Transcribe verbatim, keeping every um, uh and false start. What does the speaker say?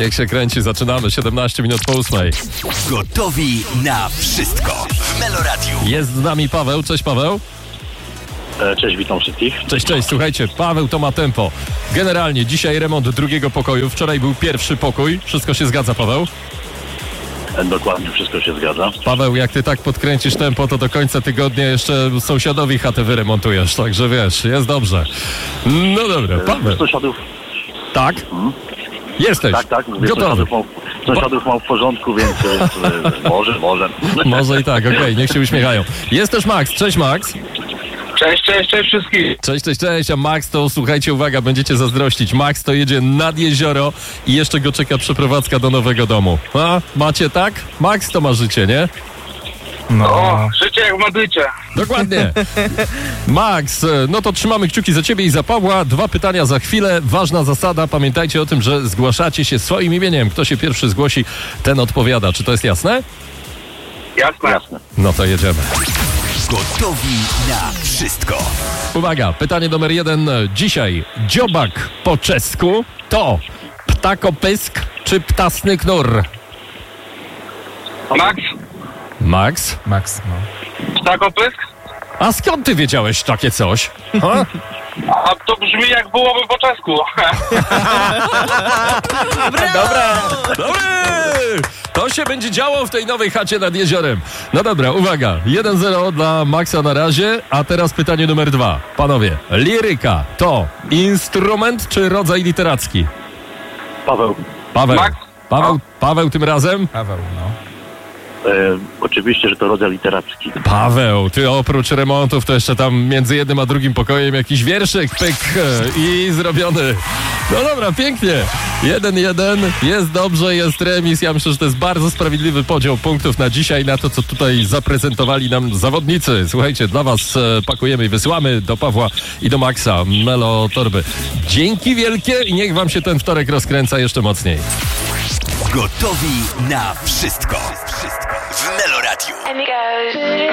Niech się kręci, zaczynamy. siedemnaście minut po ósmej. Gotowi na wszystko w Meloradiu. Jest z nami Paweł. Cześć, Paweł. Cześć, witam wszystkich. Cześć, cześć. Słuchajcie, Paweł to ma tempo. Generalnie dzisiaj remont drugiego pokoju. Wczoraj był pierwszy pokój. Wszystko się zgadza, Paweł? Dokładnie, wszystko się zgadza. Paweł, jak ty tak podkręcisz tempo, to do końca tygodnia jeszcze sąsiadowi chatę wyremontujesz. Także wiesz, jest dobrze. No dobra, Paweł. Sąsiadów... Tak? Hmm? Jesteś. Tak, tak. Mówię, Gotowy. Sąsiadów mam, sąsiadów mam w porządku, więc e, może, może. Może i tak, okej, okay, niech się uśmiechają. Jest też Max. Cześć, Max. Cześć, cześć, cześć wszystkich. Cześć, cześć, cześć. A Max to, słuchajcie, uwaga, będziecie zazdrościć. Max to jedzie nad jezioro i jeszcze go czeka przeprowadzka do nowego domu. A, macie tak? Max to ma życie, nie? No. O, życie jak w Madrycie. Dokładnie. Max, no to trzymamy kciuki za ciebie i za Pawła. Dwa pytania za chwilę. Ważna zasada. Pamiętajcie o tym, że zgłaszacie się swoim imieniem. Kto się pierwszy zgłosi, ten odpowiada. Czy to jest jasne? Jasne. Jasne. No to jedziemy. Gotowi na wszystko. Uwaga, pytanie numer jeden. Dzisiaj dziobak po czesku to ptakopysk czy ptasny knur? Max? Max? Max, no. Ptakopysk? A skąd ty wiedziałeś takie coś? Ha? A to brzmi jak byłoby po czesku. Dobra, dobry! To się będzie działo w tej nowej chacie nad jeziorem. No dobra, uwaga. jeden zero dla Maxa na razie, a teraz pytanie numer dwa. Panowie, liryka to instrument czy rodzaj literacki? Paweł, Paweł. Max? Paweł, Paweł tym razem? Paweł, no. e, oczywiście, że to rodzaj literacki. Paweł, ty oprócz remontów to jeszcze tam między jednym a drugim pokojem jakiś wierszyk, pyk i zrobiony. No dobra, pięknie. jeden jeden, jest dobrze, jest remis. Ja myślę, że to jest bardzo sprawiedliwy podział punktów na dzisiaj, na to, co tutaj zaprezentowali nam zawodnicy. Słuchajcie, dla was e, pakujemy i wysyłamy do Pawła i do Maxa Melo torby. Dzięki wielkie i niech wam się ten wtorek rozkręca jeszcze mocniej. Gotowi na wszystko w Meloradiu.